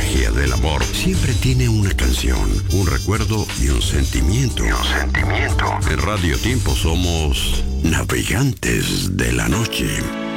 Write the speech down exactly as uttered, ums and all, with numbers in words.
magia del amor siempre tiene una canción, un recuerdo y un sentimiento. Y un sentimiento. En Radio Tiempo somos navegantes de la noche.